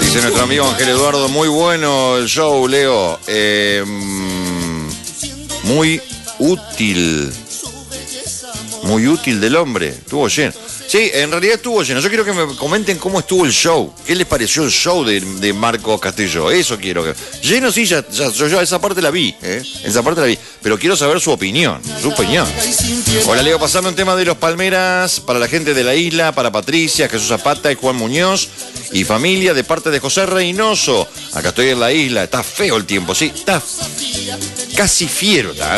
Dice nuestro amigo Ángel Eduardo, muy bueno el show, Leo. Muy útil. Muy útil del hombre. Estuvo lleno. Sí, en realidad estuvo lleno. Yo quiero que me comenten cómo estuvo el show. ¿Qué les pareció el show de Marco Castillo? Eso quiero que... Lleno sí, yo esa parte la vi, Esa parte la vi. Pero quiero saber su opinión. Hola, Leo, pasando un tema de los Palmeras para la gente de la isla, para Patricia, Jesús Zapata y Juan Muñoz y familia de parte de José Reynoso. Acá estoy en la isla. Está feo el tiempo, sí. Está casi fiero,